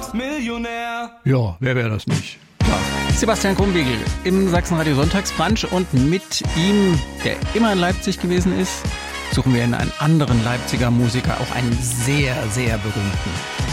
doch Millionär. Ja, wer wäre das nicht? Klar. Sebastian Krumbiegel im Sachsenradio Sonntagsbrunch und mit ihm, der immer in Leipzig gewesen ist, suchen wir in einen anderen Leipziger Musiker, auch einen sehr, sehr berühmten.